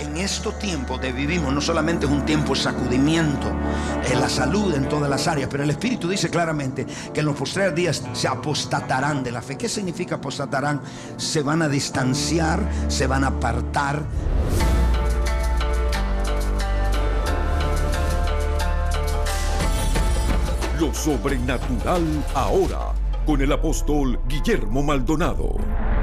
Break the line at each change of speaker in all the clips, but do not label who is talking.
en estos tiempos de vivimos no solamente es un tiempo de sacudimiento en la salud, en todas las áreas, pero el Espíritu dice claramente que en los postreros días se apostatarán de la fe. ¿Qué significa apostatarán? Se van a distanciar, se van a apartar.
Lo sobrenatural ahora, con el apóstol Guillermo Maldonado.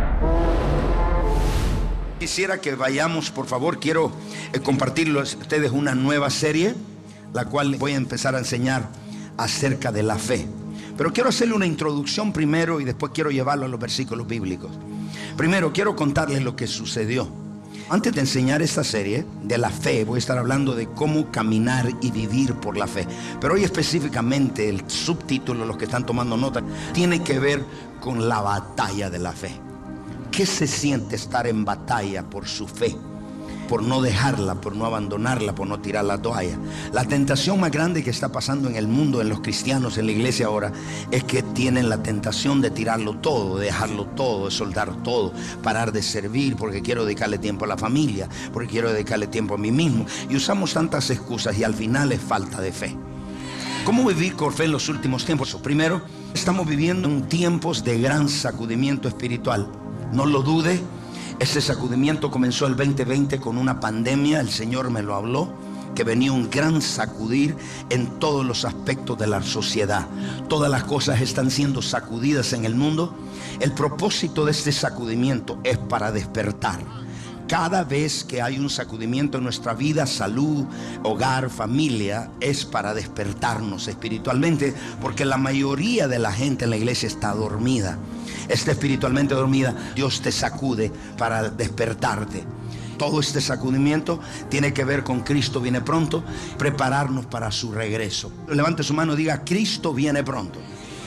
Quisiera que vayamos, por favor, quiero compartirles a ustedes una nueva serie, la cual voy a empezar a enseñar acerca de la fe. Pero quiero hacerle una introducción primero y después quiero llevarlo a los versículos bíblicos. Primero quiero contarles lo que sucedió. Antes de enseñar esta serie de la fe, voy a estar hablando de cómo caminar y vivir por la fe. Pero hoy específicamente el subtítulo, los que están tomando nota, tiene que ver con la batalla de la fe. ¿Qué se siente estar en batalla por su fe? Por no dejarla, por no abandonarla, por no tirar la toalla. La tentación más grande que está pasando en el mundo, en los cristianos, en la iglesia ahora, es que tienen la tentación de tirarlo todo, de dejarlo todo, de soldar todo, parar de servir porque quiero dedicarle tiempo a la familia, porque quiero dedicarle tiempo a mí mismo. Y usamos tantas excusas y al final es falta de fe. ¿Cómo vivir con fe en los últimos tiempos? Primero, estamos viviendo en tiempos de gran sacudimiento espiritual. No lo dude. Ese sacudimiento comenzó el 2020 con una pandemia. El Señor me lo habló, que venía un gran sacudir en todos los aspectos de la sociedad. Todas las cosas están siendo sacudidas en el mundo. El propósito de este sacudimiento es para despertar. Cada vez que hay un sacudimiento en nuestra vida, salud, hogar, familia, es para despertarnos espiritualmente, porque la mayoría de la gente en la iglesia está dormida. Está espiritualmente dormida. Dios te sacude para despertarte. Todo este sacudimiento tiene que ver con Cristo viene pronto, prepararnos para su regreso. Levante su mano y diga: Cristo viene pronto.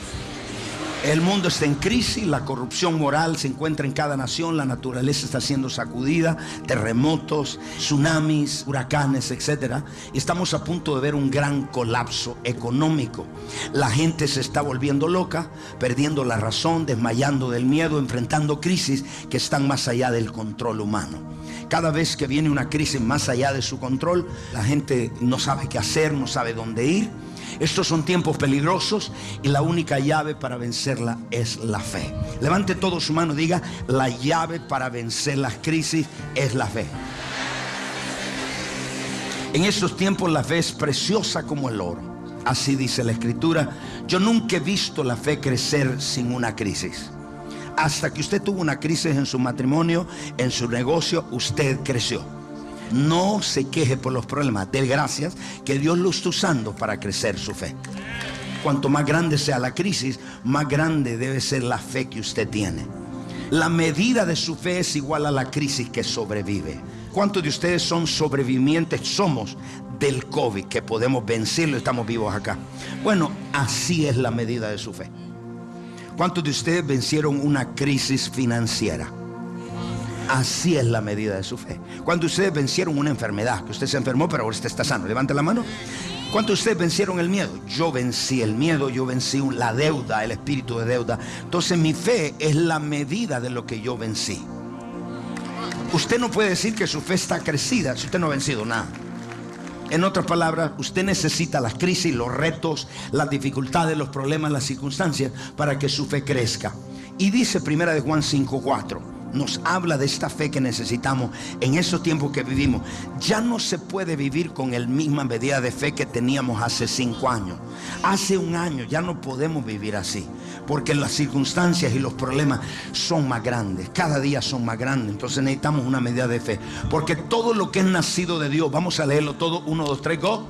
El mundo está en crisis, la corrupción moral se encuentra en cada nación, la naturaleza está siendo sacudida, terremotos, tsunamis, huracanes, etc. Y estamos a punto de ver un gran colapso económico. La gente se está volviendo loca, perdiendo la razón, desmayando del miedo, enfrentando crisis que están más allá del control humano. Cada vez que viene una crisis más allá de su control, la gente no sabe qué hacer, no sabe dónde ir. Estos son tiempos peligrosos y la única llave para vencerla es la fe. Levante todo su mano y diga: la llave para vencer las crisis es la fe. En estos tiempos la fe es preciosa como el oro. Así dice la Escritura. Yo nunca he visto la fe crecer sin una crisis. Hasta que usted tuvo una crisis en su matrimonio, en su negocio, usted creció. No se queje por los problemas, dé gracias que Dios lo está usando para crecer su fe. Cuanto más grande sea la crisis, más grande debe ser la fe que usted tiene. La medida de su fe es igual a la crisis que sobrevive. ¿Cuántos de ustedes son sobrevivientes? Somos del COVID, que podemos vencerlo y estamos vivos acá. Bueno, así es la medida de su fe. ¿Cuántos de ustedes vencieron una crisis financiera? Así es la medida de su fe. Cuando ustedes vencieron una enfermedad, que usted se enfermó pero ahora usted está sano, levante la mano. ¿Cuántos de ustedes vencieron el miedo? Yo vencí el miedo, yo vencí la deuda, el espíritu de deuda. Entonces mi fe es la medida de lo que yo vencí. Usted no puede decir que su fe está crecida si usted no ha vencido nada. En otras palabras, usted necesita las crisis, los retos, las dificultades, los problemas, las circunstancias para que su fe crezca. Y dice 1 Juan 5:4. Nos habla de esta fe que necesitamos en esos tiempos que vivimos. Ya no se puede vivir con la misma medida de fe que teníamos hace 5 años. Hace un año ya no podemos vivir así, porque las circunstancias y los problemas son más grandes. Cada día son más grandes. Entonces necesitamos una medida de fe, porque todo lo que es nacido de Dios, vamos a leerlo todo, 1, 2, 3, go.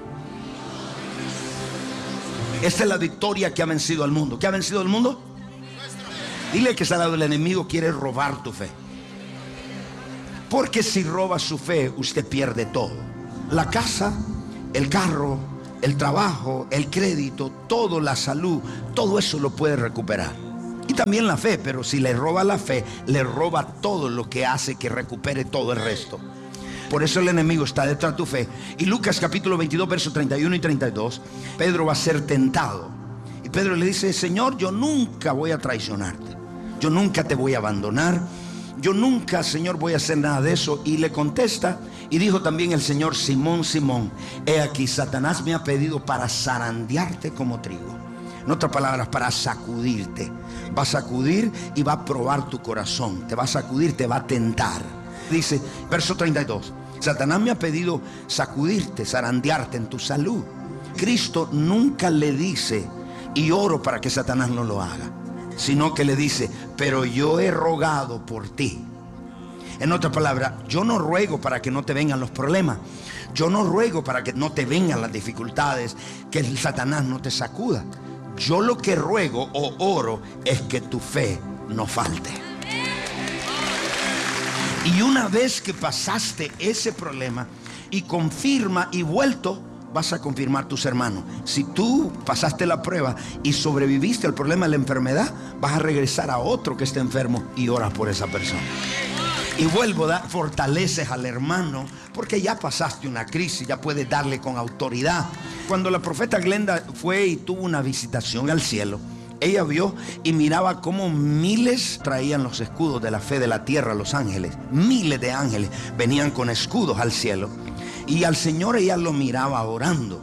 Esta es la victoria que ha vencido al mundo. ¿Qué ha vencido al mundo? Dile que está al lado del enemigo: quiere robar tu fe. Porque si roba su fe, usted pierde todo. La casa, el carro, el trabajo, el crédito, todo, la salud, todo eso lo puede recuperar. Y también la fe, pero si le roba la fe, le roba todo lo que hace que recupere todo el resto. Por eso el enemigo está detrás de tu fe. Y Lucas capítulo 22, versos 31 y 32, Pedro va a ser tentado. Y Pedro le dice: Señor, yo nunca voy a traicionarte. Yo nunca te voy a abandonar. yo nunca, Señor, voy a hacer nada de eso. Y le contesta, y dijo también el Señor: Simón, Simón, he aquí, Satanás me ha pedido para zarandearte como trigo. En otras palabras, para sacudirte. Va a sacudir y va a probar tu corazón. Te va a sacudir, te va a tentar. Dice, verso 32, Satanás me ha pedido sacudirte, zarandearte en tu salud. Cristo nunca le dice, y oro para que Satanás no lo haga, sino que le dice, pero yo he rogado por ti. En otras palabras, yo no ruego para que no te vengan los problemas. Yo no ruego para que no te vengan las dificultades, que el Satanás no te sacuda. Yo lo que ruego o oro es que tu fe no falte. Y una vez que pasaste ese problema y confirma y vuelto, vas a confirmar tus hermanos. Si tú pasaste la prueba y sobreviviste al problema de la enfermedad, vas a regresar a otro que esté enfermo y oras por esa persona. Y vuelvo, fortaleces al hermano, porque ya pasaste una crisis, ya puedes darle con autoridad. Cuando la profeta Glenda fue y tuvo una visitación al cielo, ella vio y miraba cómo miles traían los escudos de la fe de la tierra, los ángeles. Miles de ángeles venían con escudos al cielo. Y al Señor ella lo miraba orando.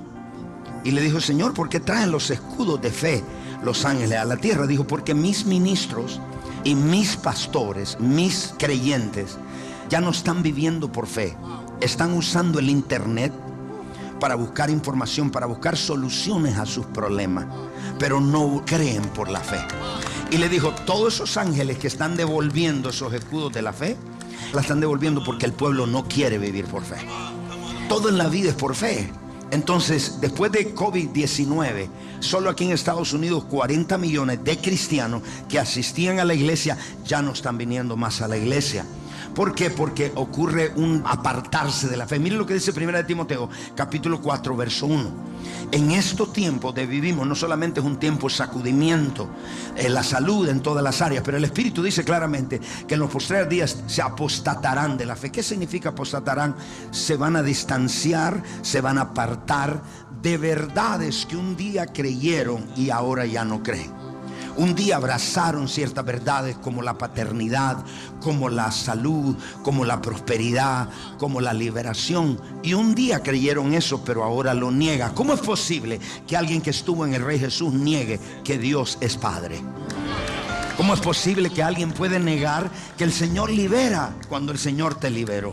Y le dijo, Señor, ¿por qué traen los escudos de fe los ángeles a la tierra? Dijo, porque mis ministros y mis pastores, mis creyentes, ya no están viviendo por fe. Están usando el internet para buscar información, para buscar soluciones a sus problemas, pero no creen por la fe. Y le dijo, todos esos ángeles que están devolviendo esos escudos de la fe, la están devolviendo porque el pueblo no quiere vivir por fe. Todo en la vida es por fe. Entonces, después de COVID-19, solo aquí en Estados Unidos 40 millones de cristianos que asistían a la iglesia ya no están viniendo más a la iglesia. ¿Por qué? Porque ocurre un apartarse de la fe. Miren lo que dice 1 Timoteo, capítulo 4, verso 1. En estos tiempos de vivimos, no solamente es un tiempo de sacudimiento, la salud en todas las áreas, pero el Espíritu dice claramente que en los postreros días se apostatarán de la fe. ¿Qué significa apostatarán? Se van a distanciar, se van a apartar de verdades que un día creyeron y ahora ya no creen. Un día abrazaron ciertas verdades como la paternidad, como la salud, como la prosperidad, como la liberación. Y un día creyeron eso, pero ahora lo niega. ¿Cómo es posible que alguien que estuvo en el Rey Jesús niegue que Dios es Padre? ¿Cómo es posible que alguien puede negar que el Señor libera cuando el Señor te liberó?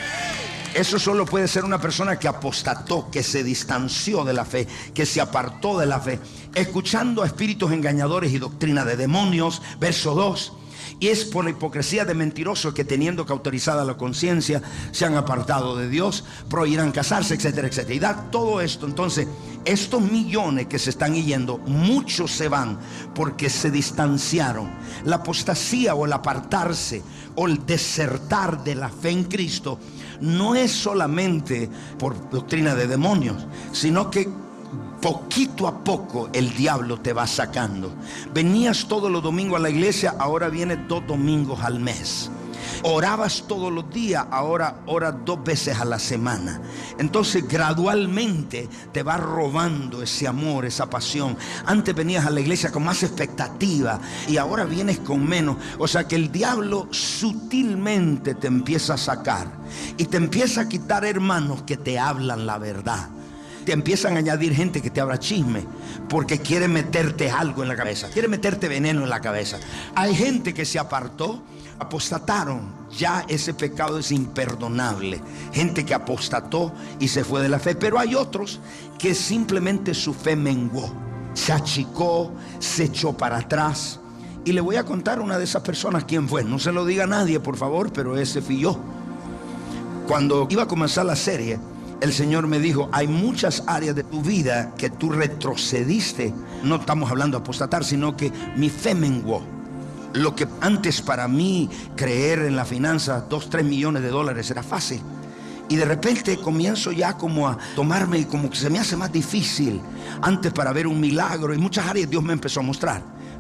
Eso solo puede ser una persona que apostató, que se distanció de la fe, que se apartó de la fe, escuchando a espíritus engañadores y doctrina de demonios. Verso 2. Y es por la hipocresía de mentirosos que, teniendo cauterizada la conciencia, se han apartado de Dios, prohibirán casarse, etcétera, etcétera. Y da todo esto. Entonces, estos millones que se están yendo, muchos se van porque se distanciaron. La apostasía o el apartarse o el desertar de la fe en Cristo no es solamente por doctrina de demonios, sino que poquito a poco el diablo te va sacando. Venías todos los domingos a la iglesia, ahora vienes 2 domingos al mes. Orabas todos los días, ahora oras 2 veces a la semana. Entonces gradualmente te va robando ese amor, esa pasión. Antes venías a la iglesia con más expectativa y ahora vienes con menos. O sea que el diablo sutilmente te empieza a sacar y te empieza a quitar hermanos que te hablan la verdad. Te empiezan a añadir gente que te habla chisme porque quiere meterte algo en la cabeza, quiere meterte veneno en la cabeza. Hay gente que se apartó, apostataron, ya ese pecado es imperdonable. Gente que apostató y se fue de la fe. Pero hay otros que simplemente su fe menguó, se achicó, se echó para atrás. Y le voy a contar una de esas personas quién fue. No se lo diga a nadie, por favor, pero ese fui yo. Cuando iba a comenzar la serie, el Señor me dijo, hay muchas áreas de tu vida que tú retrocediste. No estamos hablando de apostatar, sino que mi fe menguó. Lo que antes para mí creer en la finanza 2-3 millones de dólares era fácil, y de repente comienzo ya como a tomarme, y como que se me hace más difícil. Antes para ver un milagro, y muchas áreas Dios me empezó a mostrar.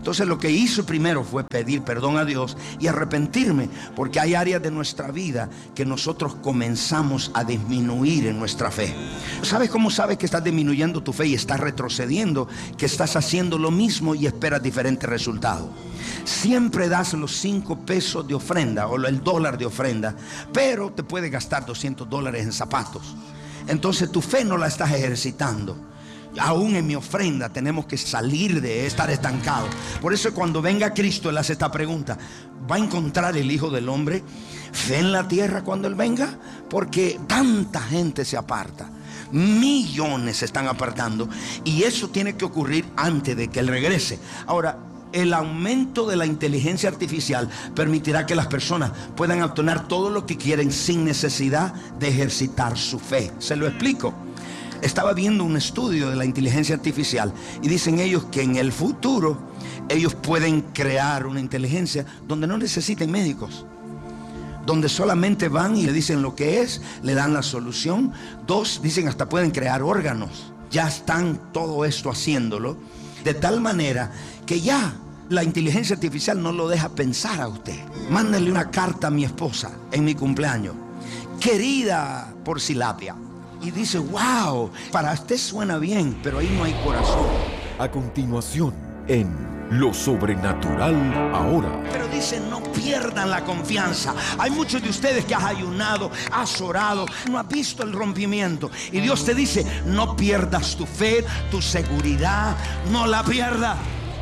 Entonces lo que hice primero fue pedir perdón a Dios y arrepentirme, porque hay áreas de nuestra vida que nosotros comenzamos a disminuir en nuestra fe. ¿Sabes cómo sabes que estás disminuyendo tu fe y estás retrocediendo? Que estás haciendo lo mismo y esperas diferentes resultados. Siempre das los 5 pesos de ofrenda o el dólar de ofrenda, pero te puedes gastar $200 en zapatos. Entonces tu fe no la estás ejercitando. Aún en mi ofrenda tenemos que salir de estar estancados. Por eso cuando venga Cristo, Él hace esta pregunta: ¿va a encontrar el Hijo del Hombre fe en la tierra cuando Él venga? Porque tanta gente se aparta, millones se están apartando, y eso tiene que ocurrir antes de que Él regrese. Ahora, el aumento de la inteligencia artificial permitirá que las personas puedan obtener todo lo que quieren sin necesidad de ejercitar su fe. Se lo explico. Estaba viendo un estudio de la inteligencia artificial y dicen ellos que en el futuro ellos pueden crear una inteligencia donde no necesiten médicos, donde solamente van y le dicen lo que es, le dan la solución. 2, dicen hasta pueden crear órganos. Ya están todo esto haciéndolo de tal manera que ya la inteligencia artificial no lo deja pensar a usted. Mándale una carta a mi esposa en mi cumpleaños: querida Porcilapia. Y dice: wow, para usted suena bien, pero ahí no hay corazón.
A continuación, en Lo Sobrenatural Ahora.
Pero dice: no pierdan la confianza. Hay muchos de ustedes que has ayunado, has orado, no has visto el rompimiento. Y Dios te dice: no pierdas tu fe, tu seguridad, no la pierdas.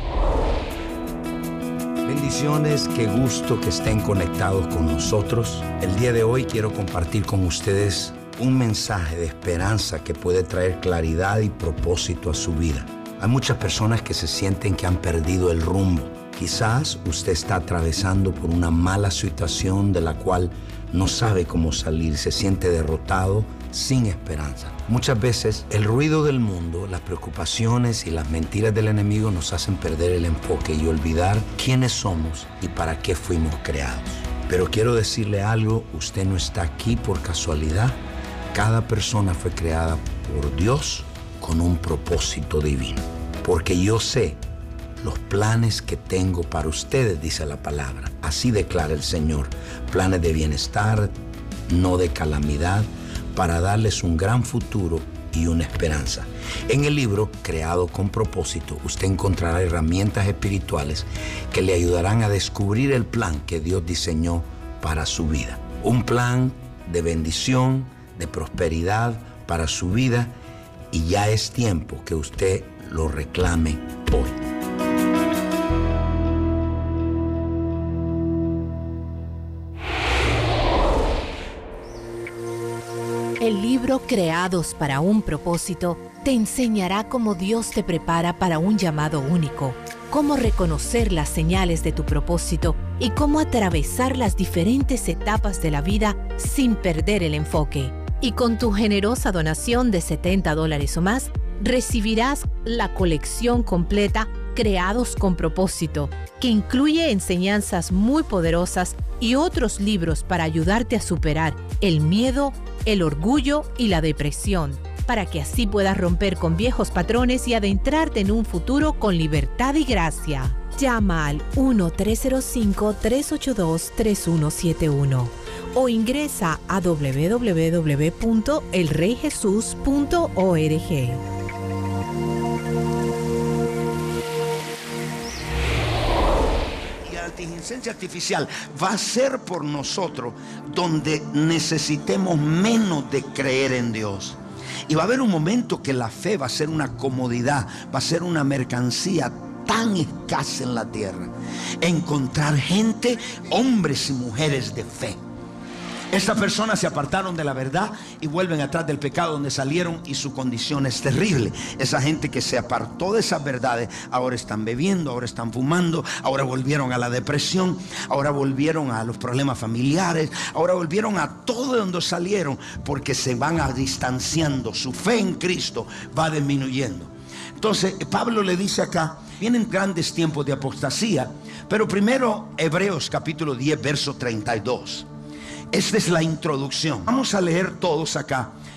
Bendiciones, qué gusto que estén conectados con nosotros. El día de hoy quiero compartir con ustedes un mensaje de esperanza que puede traer claridad y propósito a su vida. Hay muchas personas que se sienten que han perdido el rumbo. Quizás usted está atravesando por una mala situación de la cual no sabe cómo salir, se siente derrotado, sin esperanza. Muchas veces el ruido del mundo, las preocupaciones y las mentiras del enemigo nos hacen perder el enfoque y olvidar quiénes somos y para qué fuimos creados. Pero quiero decirle algo: usted no está aquí por casualidad. Cada persona fue creada por Dios con un propósito divino. Porque yo sé los planes que tengo para ustedes, dice la palabra. Así declara el Señor: planes de bienestar, no de calamidad, para darles un gran futuro y una esperanza. En el libro Creado con Propósito, usted encontrará herramientas espirituales que le ayudarán a descubrir el plan que Dios diseñó para su vida. Un plan de bendición, de prosperidad para su vida, y ya es tiempo que usted lo reclame hoy.
El libro Creados para un Propósito te enseñará cómo Dios te prepara para un llamado único, cómo reconocer las señales de tu propósito y cómo atravesar las diferentes etapas de la vida sin perder el enfoque. Y con tu generosa donación de $70 o más, recibirás la colección completa Creados con Propósito, que incluye enseñanzas muy poderosas y otros libros para ayudarte a superar el miedo, el orgullo y la depresión, para que así puedas romper con viejos patrones y adentrarte en un futuro con libertad y gracia. Llama al 1-305-382-3171 o ingresa a www.elreyjesus.org.
La inteligencia artificial va a ser por nosotros donde necesitemos menos de creer en Dios. Y va a haber un momento que la fe va a ser una comodidad, va a ser una mercancía tan escasa en la tierra. Encontrar gente, hombres y mujeres de fe. Estas personas se apartaron de la verdad y vuelven atrás del pecado donde salieron, y su condición es terrible. Esa gente que se apartó de esas verdades ahora están bebiendo, ahora están fumando, ahora volvieron a la depresión, ahora volvieron a los problemas familiares, ahora volvieron a todo donde salieron, porque se van distanciando. Su fe en Cristo va disminuyendo. Entonces Pablo le dice acá: vienen grandes tiempos de apostasía. Pero primero Hebreos capítulo 10 verso 32. Esta es la introducción. Vamos a leer todos acá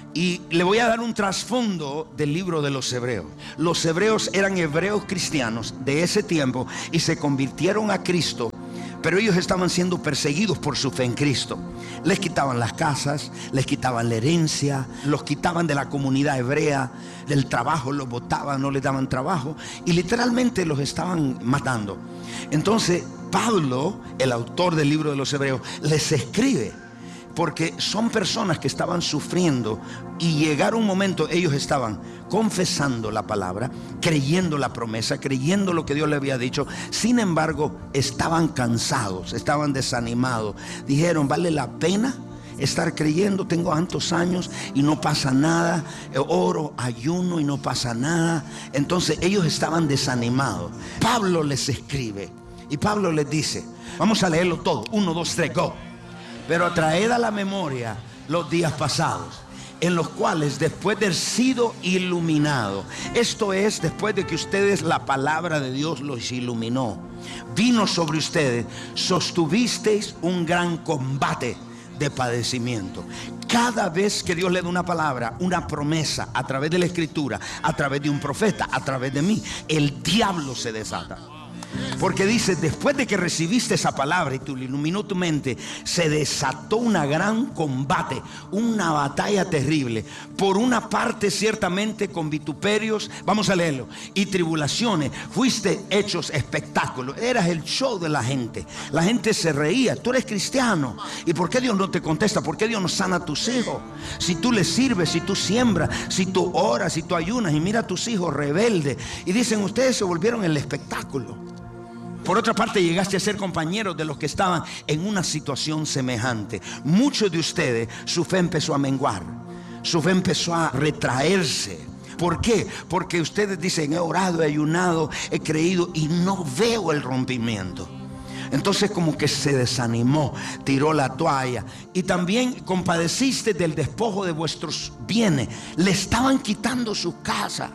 Y le voy a dar un trasfondo del libro de los Hebreos. Los hebreos eran hebreos cristianos de ese tiempo y se convirtieron a Cristo, pero ellos estaban siendo perseguidos por su fe en Cristo. Les quitaban las casas, les quitaban la herencia, los quitaban de la comunidad hebrea, del trabajo, los botaban, no les daban trabajo y literalmente los estaban matando. Entonces Pablo, el autor del libro de los Hebreos, les escribe, porque son personas que estaban sufriendo y llegaron un momento, ellos estaban confesando la palabra, creyendo la promesa, creyendo lo que Dios le había dicho. Sin embargo, estaban cansados, estaban desanimados. Dijeron, ¿vale la pena estar creyendo? Tengo tantos años y no pasa nada. Oro, ayuno y no pasa nada. Entonces ellos estaban desanimados. Pablo les escribe y Pablo les dice, vamos a leerlo todo, 1, 2, 3, go. Pero traed a la memoria los días pasados, en los cuales después de haber sido iluminado, esto es, después de que ustedes, la palabra de Dios los iluminó, vino sobre ustedes, sostuvisteis un gran combate de padecimiento. Cada vez que Dios le da una palabra, una promesa, a través de la escritura, a través de un profeta, a través de mí, el diablo se desata. Porque dice, después de que recibiste esa palabra y te iluminó tu mente, se desató una gran combate, una batalla terrible. Por una parte, ciertamente con vituperios, vamos a leerlo, y tribulaciones, fuiste hechos espectáculos. Eras el show de la gente. La gente se reía. Tú eres cristiano. ¿Y por qué Dios no te contesta? ¿Por qué Dios no sana a tus hijos? Si tú le sirves, si tú siembras, si tú oras, si tú ayunas, y mira a tus hijos rebeldes. Y dicen, ustedes se volvieron el espectáculo. Por otra parte, llegaste a ser compañeros de los que estaban en una situación semejante. Muchos de ustedes, su fe empezó a menguar, su fe empezó a retraerse. ¿Por qué? Porque ustedes dicen, he orado, he ayunado, he creído y no veo el rompimiento. Entonces como que se desanimó, tiró la toalla. Y también compadeciste del despojo de vuestros bienes. Le estaban quitando su casa.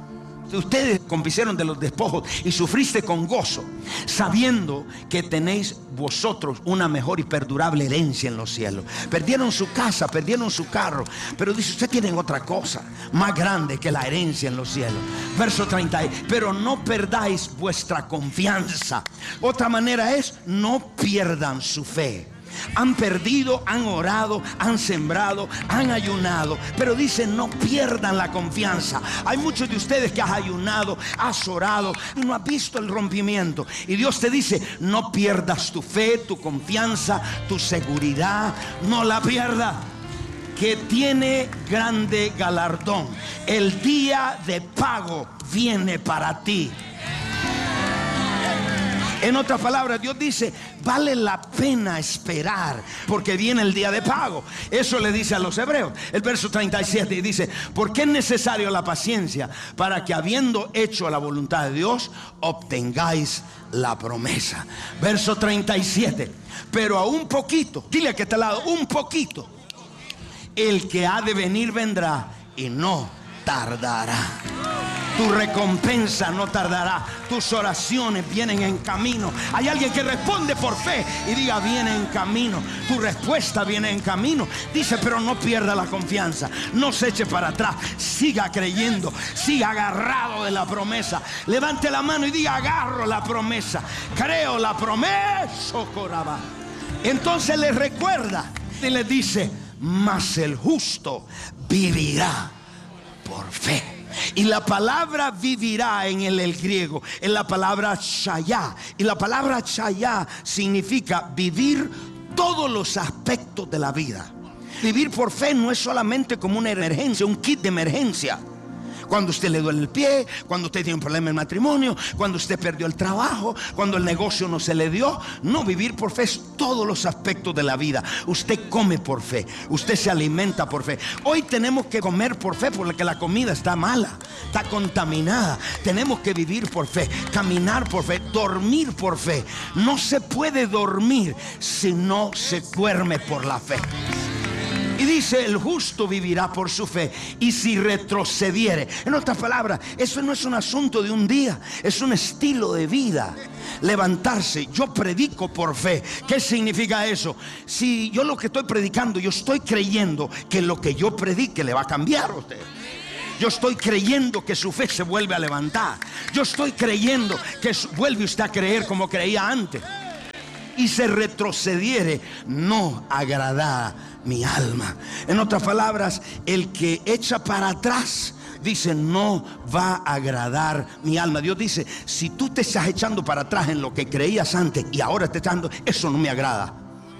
Ustedes compusieron de los despojos y sufriste con gozo, sabiendo que tenéis vosotros una mejor y perdurable herencia en los cielos. Perdieron su casa, perdieron su carro, pero dice, ustedes tienen otra cosa más grande que la herencia en los cielos. Verso 30, pero no perdáis vuestra confianza. Otra manera es, no pierdan su fe. Han perdido, han orado, han sembrado, han ayunado, pero dicen, no pierdan la confianza. Hay muchos de ustedes que has ayunado, has orado y no has visto el rompimiento. Y Dios te dice, no pierdas tu fe, tu confianza, tu seguridad. No la pierdas, que tiene grande galardón. El día de pago viene para ti. En otras palabras, Dios dice, vale la pena esperar porque viene el día de pago. Eso le dice a los hebreos. El verso 37 dice, porque es necesario la paciencia para que habiendo hecho la voluntad de Dios, obtengáis la promesa. Verso 37, pero a un poquito, dile a que está al lado, un poquito, el que ha de venir vendrá y no tardará. Tu recompensa no tardará. Tus oraciones vienen en camino. Hay alguien que responde por fe y diga, viene en camino. Tu respuesta viene en camino. Dice, pero no pierda la confianza. No se eche para atrás. Siga creyendo. Siga agarrado de la promesa. Levante la mano y diga, agarro la promesa. Creo la promesa. Entonces les recuerda y les dice, mas el justo vivirá por fe. Y la palabra vivirá en el griego, en la palabra chayá. Y la palabra chayá significa vivir todos los aspectos de la vida. Vivir por fe no es solamente como una emergencia, un kit de emergencia. Cuando usted le duele el pie, cuando usted tiene un problema en matrimonio, cuando usted perdió el trabajo, cuando el negocio no se le dio. No, vivir por fe es todos los aspectos de la vida. Usted come por fe, usted se alimenta por fe. Hoy tenemos que comer por fe porque la comida está mala, está contaminada. Tenemos que vivir por fe, caminar por fe, dormir por fe. No se puede dormir si no se duerme por la fe. Y dice, el justo vivirá por su fe. Y si retrocediere, en otras palabras, eso no es un asunto de un día, es un estilo de vida. Levantarse, yo predico por fe. ¿Qué significa eso? Si yo lo que estoy predicando, yo estoy creyendo que lo que yo predique le va a cambiar a usted. Yo estoy creyendo que su fe se vuelve a levantar. Yo estoy creyendo que vuelve usted a creer como creía antes. Y se retrocediere, no agrada mi alma. En otras palabras, el que echa para atrás, dice, no va a agradar mi alma. Dios dice, si tú te estás echando para atrás en lo que creías antes y ahora te estás dando, eso no me agrada.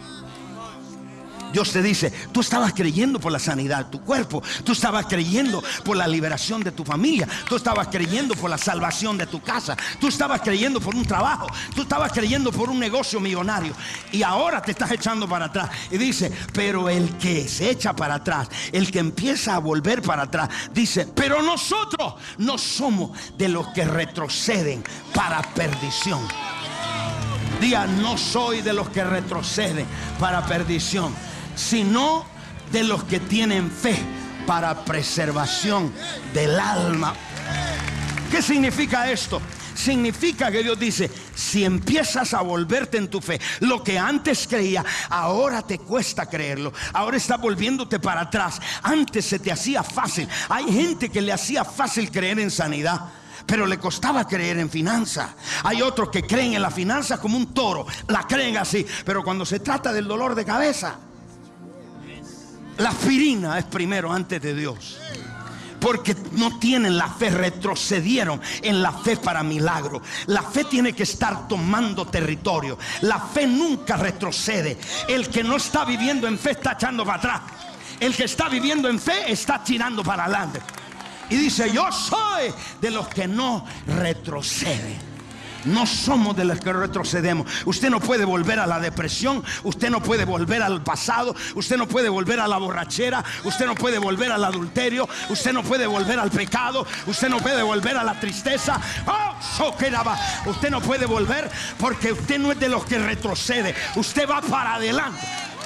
Dios te dice, tú estabas creyendo por la sanidad de tu cuerpo, tú estabas creyendo por la liberación de tu familia, tú estabas creyendo por la salvación de tu casa, tú estabas creyendo por un trabajo, tú estabas creyendo por un negocio millonario, y ahora te estás echando para atrás. Y dice, pero el que se echa para atrás, el que empieza a volver para atrás, dice, pero nosotros no somos de los que retroceden para perdición. Diga, no soy de los que retroceden para perdición, sino de los que tienen fe para preservación del alma. ¿Qué significa esto? Significa que Dios dice, si empiezas a volverte en tu fe, lo que antes creía, ahora te cuesta creerlo, ahora estás volviéndote para atrás. Antes se te hacía fácil. Hay gente que le hacía fácil creer en sanidad, pero le costaba creer en finanzas. Hay otros que creen en la finanza como un toro, la creen así, pero cuando se trata del dolor de cabeza, la aspirina es primero antes de Dios. Porque no tienen la fe, retrocedieron en la fe para milagro. La fe tiene que estar tomando territorio. La fe nunca retrocede. El que no está viviendo en fe está echando para atrás. El que está viviendo en fe está tirando para adelante. Y dice, yo soy de los que no retroceden. No somos de los que retrocedemos. Usted no puede volver a la depresión, usted no puede volver al pasado, usted no puede volver a la borrachera, usted no puede volver al adulterio, usted no puede volver al pecado, usted no puede volver a la tristeza. Usted no puede volver, porque usted no es de los que retrocede, usted va para adelante.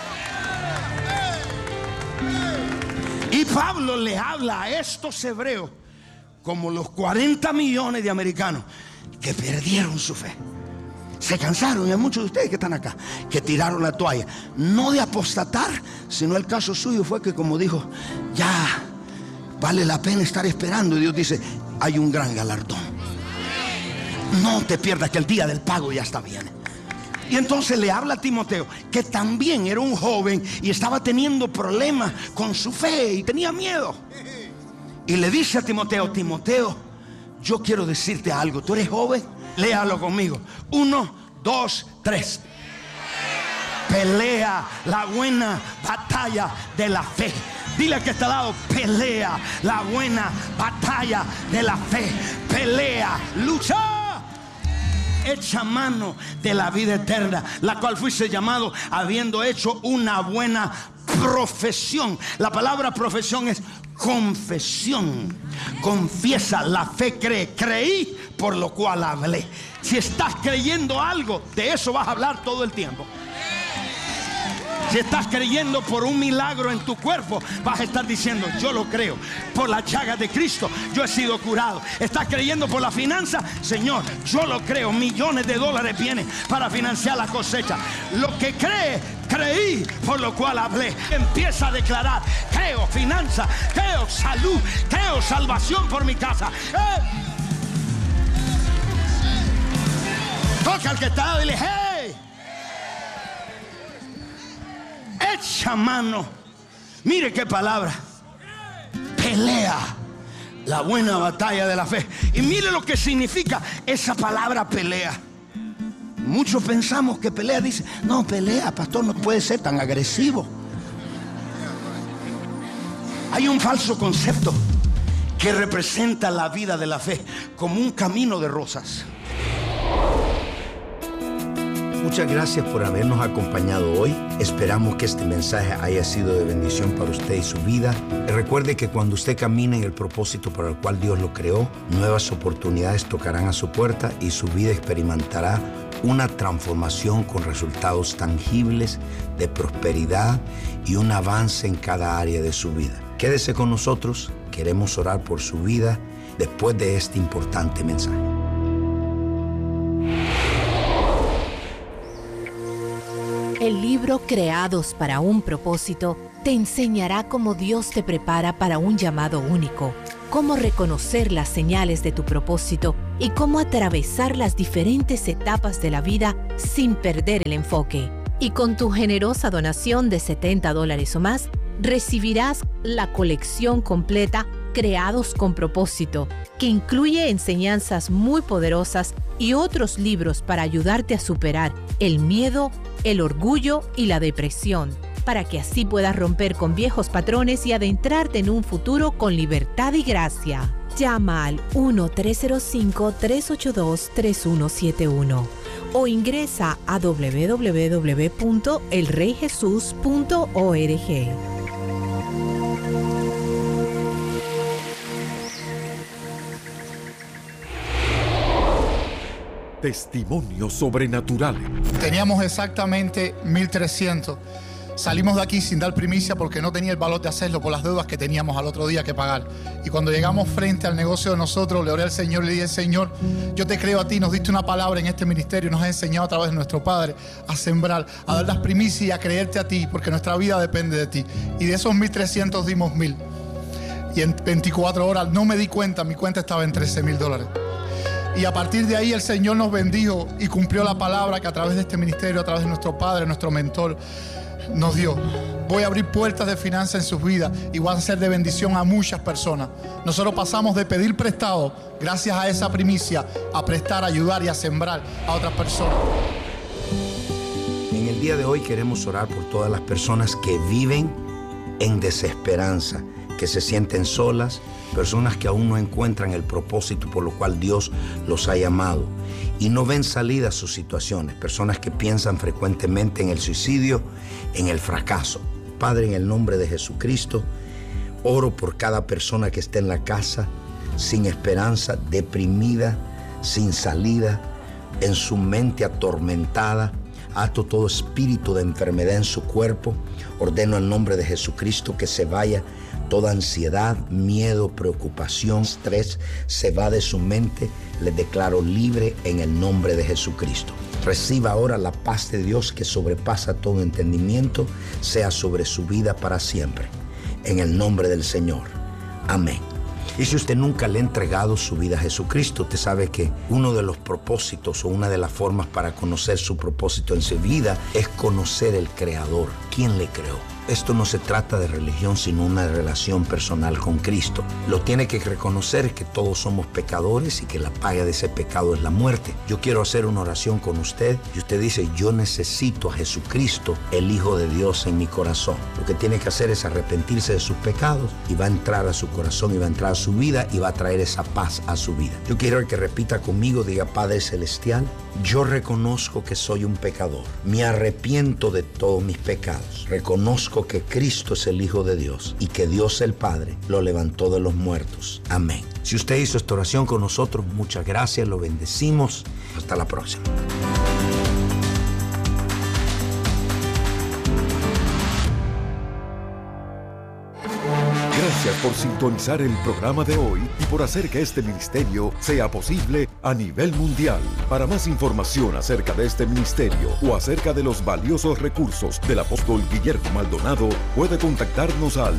Y Pablo le habla a estos hebreos como los 40 millones de americanos que perdieron su fe, se cansaron. Y hay muchos de ustedes que están acá que tiraron la toalla, no de apostatar, sino el caso suyo fue que, como dijo, ya vale la pena estar esperando. Y Dios dice, hay un gran galardón. No te pierdas que el día del pago ya está bien. Y entonces le habla a Timoteo, que también era un joven y estaba teniendo problemas con su fe y tenía miedo. Y le dice a Timoteo, Timoteo, yo quiero decirte algo. Tú eres joven, léalo conmigo. 1, 2, 3. Pelea la buena batalla de la fe. Dile al que está al lado, pelea la buena batalla de la fe. Pelea, lucha, echa mano de la vida eterna, la cual fuiste llamado habiendo hecho una buena profesión. La palabra profesión es confesión. Confiesa, la fe cree. Creí, por lo cual hablé. Si estás creyendo algo, de eso vas a hablar todo el tiempo. Si estás creyendo por un milagro en tu cuerpo, vas a estar diciendo, yo lo creo. Por la llaga de Cristo yo he sido curado. Estás creyendo por la finanza, Señor, yo lo creo. Millones de dólares vienen para financiar la cosecha. Lo que cree, creí, por lo cual hablé. Empieza a declarar, creo finanza, creo salud, creo salvación por mi casa. Toca al que está, dile, hey, echa mano. Mire qué palabra. Pelea la buena batalla de la fe. Y mire lo que significa esa palabra pelea. Muchos pensamos que pelea, dice, no, pelea, pastor, no puede ser tan agresivo. Hay un falso concepto que representa la vida de la fe como un camino de rosas.
Muchas gracias por habernos acompañado hoy. Esperamos que este mensaje haya sido de bendición para usted y su vida. Recuerde que cuando usted camina en el propósito para el cual Dios lo creó, nuevas oportunidades tocarán a su puerta y su vida experimentará una transformación con resultados tangibles de prosperidad y un avance en cada área de su vida. Quédese con nosotros, queremos orar por su vida después de este importante mensaje.
El libro Creados para un propósito te enseñará cómo Dios te prepara para un llamado único, cómo reconocer las señales de tu propósito y cómo atravesar las diferentes etapas de la vida sin perder el enfoque. Y con tu generosa donación de $70 o más, recibirás la colección completa Creados con propósito, que incluye enseñanzas muy poderosas y otros libros para ayudarte a superar el miedo, el orgullo y la depresión, para que así puedas romper con viejos patrones y adentrarte en un futuro con libertad y gracia. Llama al 1-305-382-3171 o ingresa a www.elreyjesus.org.
Testimonios sobrenaturales.
Teníamos exactamente 1.300. Salimos de aquí sin dar primicia porque no tenía el valor de hacerlo por las deudas que teníamos al otro día que pagar. Y cuando llegamos frente al negocio de nosotros, le oré al Señor y le dije: Señor, yo te creo a ti, nos diste una palabra en este ministerio, nos has enseñado a través de nuestro Padre a sembrar, a dar las primicias y a creerte a ti, porque nuestra vida depende de ti. Y de esos 1.300 dimos 1.000. Y en 24 horas no me di cuenta, mi cuenta estaba en $13,000. Y a partir de ahí el Señor nos bendijo y cumplió la palabra que a través de este ministerio, a través de nuestro Padre, nuestro mentor, nos dio. Voy a abrir puertas de finanzas en sus vidas y voy a ser de bendición a muchas personas. Nosotros pasamos de pedir prestado, gracias a esa primicia, a prestar, a ayudar y a sembrar a otras personas.
En el día de hoy queremos orar por todas las personas que viven en desesperanza, que se sienten solas, personas que aún no encuentran el propósito por lo cual Dios los ha llamado y no ven salida a sus situaciones, personas que piensan frecuentemente en el suicidio, en el fracaso. Padre, en el nombre de Jesucristo, oro por cada persona que esté en la casa, sin esperanza, deprimida, sin salida, en su mente atormentada. Ato todo espíritu de enfermedad en su cuerpo. Ordeno en nombre de Jesucristo que se vaya toda ansiedad, miedo, preocupación, estrés, se va de su mente. Le declaro libre en el nombre de Jesucristo. Reciba ahora la paz de Dios que sobrepasa todo entendimiento, sea sobre su vida para siempre. En el nombre del Señor. Amén. Y si usted nunca le ha entregado su vida a Jesucristo, usted sabe que uno de los propósitos o una de las formas para conocer su propósito en su vida es conocer el Creador. ¿Quién le creó? Esto no se trata de religión, sino una relación personal con Cristo. Lo tiene que reconocer que todos somos pecadores y que la paga de ese pecado es la muerte. Yo quiero hacer una oración con usted y usted dice: yo necesito a Jesucristo, el Hijo de Dios, en mi corazón. Lo que tiene que hacer es arrepentirse de sus pecados y va a entrar a su corazón y va a entrar a su vida y va a traer esa paz a su vida. Yo quiero que repita conmigo, diga: Padre Celestial, yo reconozco que soy un pecador. Me arrepiento de todos mis pecados. Reconozco que Cristo es el Hijo de Dios y que Dios el Padre lo levantó de los muertos. Amén. Si usted hizo esta oración con nosotros, muchas gracias, lo bendecimos. Hasta la próxima.
Gracias por sintonizar el programa de hoy y por hacer que este ministerio sea posible a nivel mundial. Para más información acerca de este ministerio o acerca de los valiosos recursos del apóstol Guillermo Maldonado, puede contactarnos al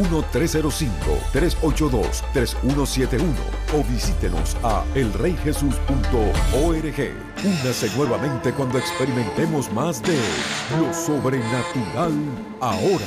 1-305-382-3171 o visítenos a elreyjesus.org. Únase nuevamente cuando experimentemos más de lo sobrenatural ahora.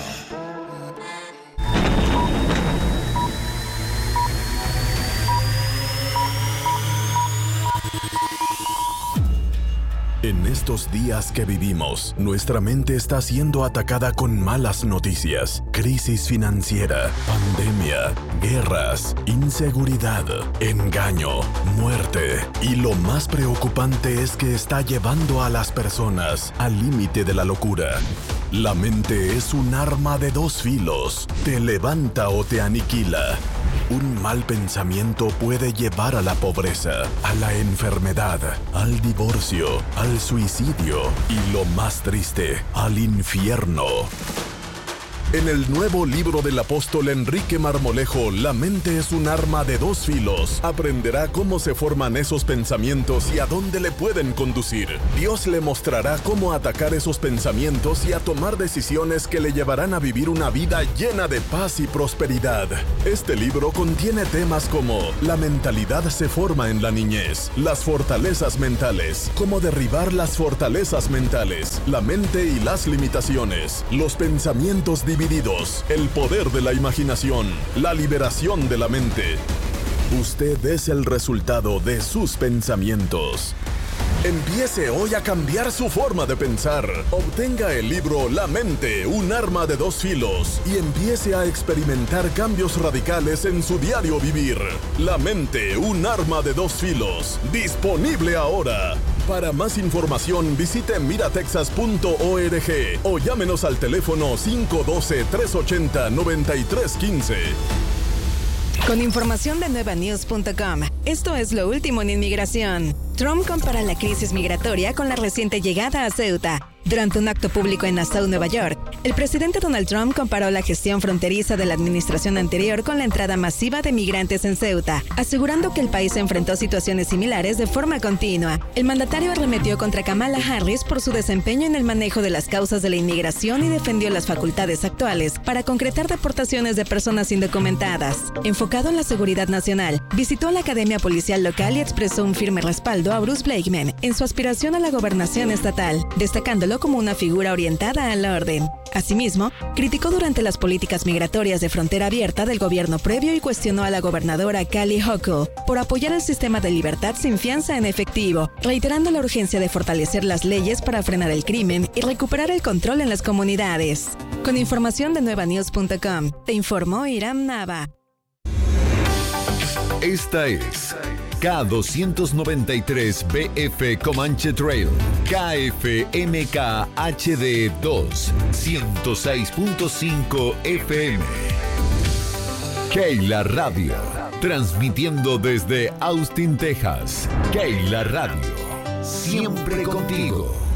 En estos días que vivimos, nuestra mente está siendo atacada con malas noticias, crisis financiera, pandemia, guerras, inseguridad, engaño, muerte. Y lo más preocupante es que está llevando a las personas al límite de la locura. La mente es un arma de dos filos, te levanta o te aniquila. Un mal pensamiento puede llevar a la pobreza, a la enfermedad, al divorcio, al suicidio y, lo más triste, al infierno. En el nuevo libro del apóstol Enrique Marmolejo, La mente es un arma de dos filos, aprenderá cómo se forman esos pensamientos y a dónde le pueden conducir. Dios le mostrará cómo atacar esos pensamientos y a tomar decisiones que le llevarán a vivir una vida llena de paz y prosperidad. Este libro contiene temas como la mentalidad se forma en la niñez, las fortalezas mentales, cómo derribar las fortalezas mentales, la mente y las limitaciones, los pensamientos divididos, el poder de la imaginación, la liberación de la mente. Usted es el resultado de sus pensamientos. Empiece hoy a cambiar su forma de pensar. Obtenga el libro La mente, un arma de dos filos y empiece a experimentar cambios radicales en su diario vivir. La mente, un arma de dos filos. Disponible ahora. Para más información visite miratexas.org o llámenos al teléfono 512-380-9315.
Con información de nuevanews.com, esto es lo último en inmigración. Trump compara la crisis migratoria con la reciente llegada a Ceuta. Durante un acto público en Nassau, Nueva York, el presidente Donald Trump comparó la gestión fronteriza de la administración anterior con la entrada masiva de migrantes en Ceuta, asegurando que el país enfrentó situaciones similares de forma continua. El mandatario arremetió contra Kamala Harris por su desempeño en el manejo de las causas de la inmigración y defendió las facultades actuales para concretar deportaciones de personas indocumentadas. Enfocado en la seguridad nacional, visitó la academia policial local y expresó un firme respaldo a Bruce Blakeman en su aspiración a la gobernación estatal, destacándolo como una figura orientada al orden. Asimismo, criticó durante las políticas migratorias de frontera abierta del gobierno previo y cuestionó a la gobernadora Kathy Hochul por apoyar el sistema de libertad sin fianza en efectivo, reiterando la urgencia de fortalecer las leyes para frenar el crimen y recuperar el control en las comunidades. Con información de nuevanews.com, te informó Iram Nava.
Esta es K293BF Comanche Trail, KFMK HD 2, 106.5 FM. Keila Radio, transmitiendo desde Austin, Texas. Keila Radio, siempre contigo.